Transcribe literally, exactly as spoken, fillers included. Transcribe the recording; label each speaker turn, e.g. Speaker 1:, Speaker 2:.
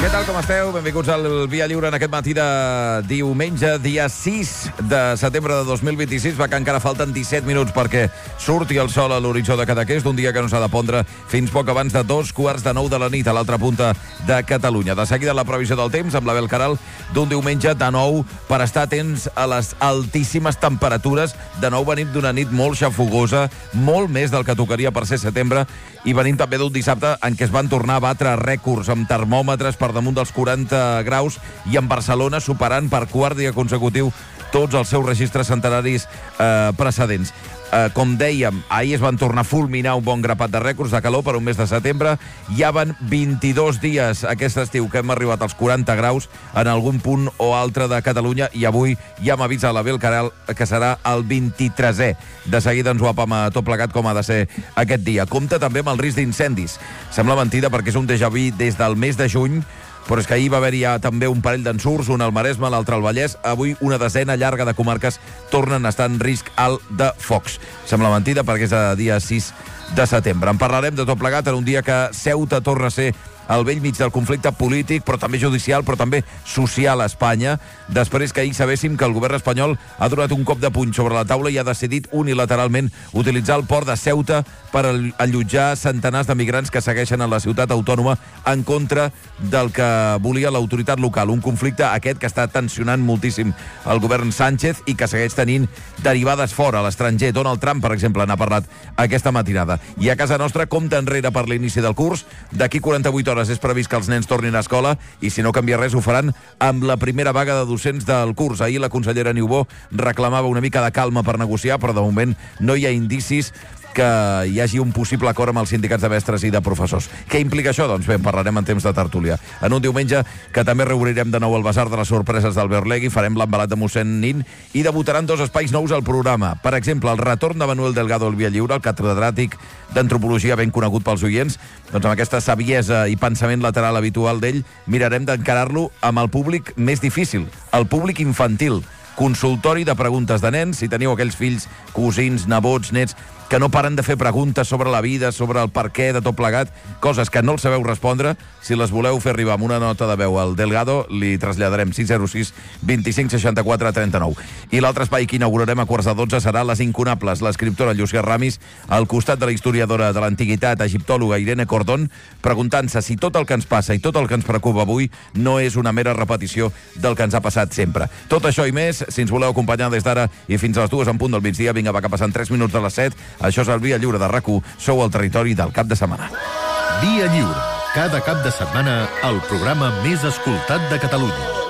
Speaker 1: Què tal, com esteu? Benvinguts al Via Lliure en aquest matí de diumenge, dia sis de setembre de dos mil vint-i-sis. Va que encara falten disset minuts perquè surti el sol a l'horitzó de Cadaqués, d'un dia que no s'ha de pondre fins poc abans de dos quarts de nou de la nit a l'altra punta de Catalunya. De seguida la previsió del temps amb l'Abel Caral d'un diumenge de nou per estar atents a les altíssimes temperatures. De nou venim d'una nit molt xafogosa, molt més del que tocaria per ser setembre, i venim també d'un dissabte en què es van tornar a batre rècords amb termòmetres per damunt dels quaranta graus i en Barcelona superant per quart dia consecutiu tots els seus registres centenaris eh, precedents. Eh, com dèiem, ahir es van tornar a fulminar un bon grapat de rècords de calor per un mes de setembre. Ja van vint-i-dos dies aquest estiu que hem arribat als quaranta graus en algun punt o altre de Catalunya, i avui ja m'avisa l'Abel Caral que serà el vint-i-tresè. De seguida ens ho apam a tot plegat com ha de ser aquest dia. Compte també amb el risc d'incendis. Sembla mentida perquè és un déjà vu des del mes de juny, però és que ahir va haver-hi ja també un parell d'ensurts, un al Maresme, l'altre al Vallès. Avui una desena llarga de comarques tornen a estar en risc alt de focs. Sembla mentida perquè és a dia sis de setembre. En parlarem de tot plegat en un dia que Ceuta torna a ser al vell mig del conflicte polític, però també judicial, però també social a Espanya, després que ahir sabéssim que el govern espanyol ha donat un cop de puny sobre la taula i ha decidit unilateralment utilitzar el port de Ceuta per allotjar centenars de migrants que segueixen a la ciutat autònoma en contra del que volia l'autoritat local. Un conflicte aquest que està tensionant moltíssim el govern Sánchez i que segueix tenint derivades fora, a l'estranger. Donald Trump, per exemple, n'ha parlat aquesta matinada. I a casa nostra, compte enrere per l'inici del curs. D'aquí quaranta-vuit hores és previst que els nens tornin a escola i, si no canvia res, ho faran amb la primera vaga de docents del curs. Ahir la consellera Niubó reclamava una mica de calma per negociar, però de moment no hi ha indicis que hi hagi un possible acord amb els sindicats de mestres i de professors. Què implica això? Doncs bé, en parlarem en temps de tertúlia. En un diumenge que també reobrirem de nou el Basar de les Sorpreses d'Albert Legui, farem l'embalat de mossèn Nin i debutaran dos espais nous al programa. Per exemple, el retorn de Manuel Delgado al Via Lliure, el catedràtic d'antropologia ben conegut pels oients. Doncs amb aquesta saviesa i pensament lateral habitual d'ell, mirarem d'encarar-lo amb el públic més difícil, el públic infantil. Consultori de preguntes de nens, si teniu aquells fills, cosins, nebots, nets, que no paren de fer preguntes sobre la vida, sobre el per què de tot plegat, coses que no els sabeu respondre. Si les voleu fer arribar amb una nota de veu al Delgado, li traslladarem sis zero sis vint cinc seixanta-quatre trenta-nou. I l'altre espai que inaugurarem a quarts de dotze serà Les Incunables, l'escriptora Llucia Ramis, al costat de la historiadora de l'antiguitat, egiptòloga Irene Cordón, preguntant-se si tot el que ens passa i tot el que ens preocupa avui no és una mera repetició del que ens ha passat sempre. Tot això i més, si ens voleu acompanyar des d'ara i fins a les dues en punt del migdia, vinga, va, que passen tres minuts de les set. Això és el Via Lliure de RAC u. Sou al territori del cap de setmana.
Speaker 2: Via Lliure. Cada cap de setmana, el programa més escoltat de Catalunya.